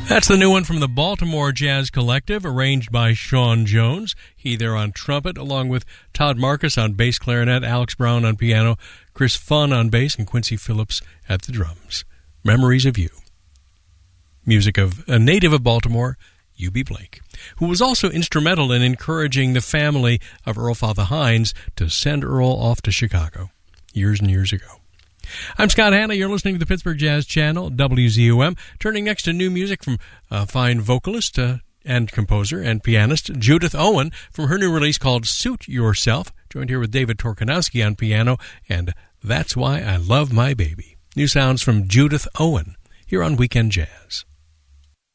That's the new one from the Baltimore Jazz Collective, arranged by Sean Jones. He there on trumpet, along with Todd Marcus on bass clarinet, Alex Brown on piano, Chris Funn on bass, and Quincy Phillips at the drums. Memories of You. Music of a native of Baltimore, Eubie Blake, who was also instrumental in encouraging the family of Earl Father Hines to send Earl off to Chicago years and years ago. I'm Scott Hanna. You're listening to the Pittsburgh Jazz Channel, WZUM. Turning next to new music from fine vocalist and composer and pianist Judith Owen from her new release called Suit Yourself, joined here with David Torkanowski on piano, and That's Why I Love My Baby. New sounds from Judith Owen here on Weekend Jazz.